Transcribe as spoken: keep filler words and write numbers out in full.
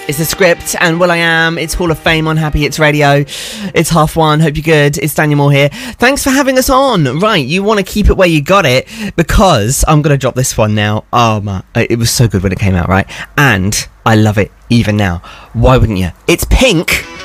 It's The Script and Will I Am. It's Hall of Fame on Happy Hits Radio. It's half one. Hope you're good. It's Daniel Moore here. Thanks for having us on. Right, you want to keep it where you got it, because I'm going to drop this one now. Oh, my. It was so good when it came out, right? And I love it even now. Why wouldn't you? It's Pink.